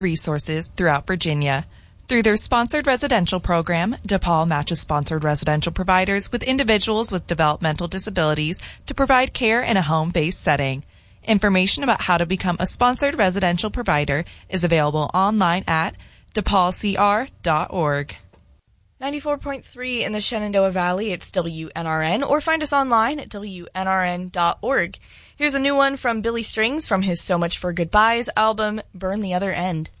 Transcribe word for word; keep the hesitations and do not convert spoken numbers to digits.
resources throughout Virginia. Through their sponsored residential program, DePaul matches sponsored residential providers with individuals with developmental disabilities to provide care in a home-based setting. Information about how to become a sponsored residential provider is available online at de paul c r dot org. ninety-four point three in the Shenandoah Valley, it's W N R N, or find us online at w n r n dot org. Here's a new one from Billy Strings from his So Much for Goodbyes album, Burn the Other End.